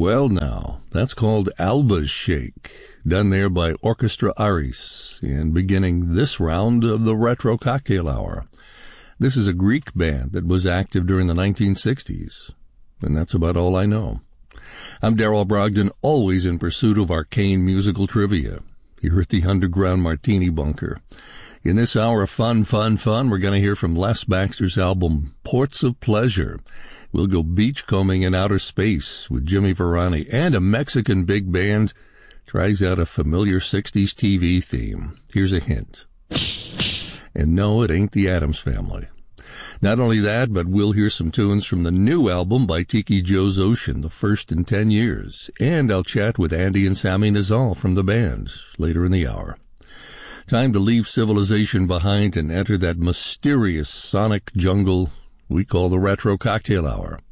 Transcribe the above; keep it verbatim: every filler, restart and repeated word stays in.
Well, now, that's called Alba's Shake, done there by Orchestra Aris, and beginning this round of the Retro Cocktail Hour. This is a Greek band that was active during the nineteen sixties, and that's about all I know. I'm Darrell Brogdon, always in pursuit of arcane musical trivia here at the Underground Martini Bunker. In this hour of fun, fun, fun, we're going to hear from Les Baxter's album, Ports of Pleasure. We'll go beachcombing in outer space with Jimmy Varani, and a Mexican big band tries out a familiar sixties T V theme. Here's a hint. And no, it ain't the Addams Family. Not only that, but we'll hear some tunes from the new album by Tiki Joe's Ocean, the first in ten years. And I'll chat with Andy and Sammy Nizal from the band later in the hour. Time to leave civilization behind and enter that mysterious sonic jungle we call the Retro Cocktail Hour.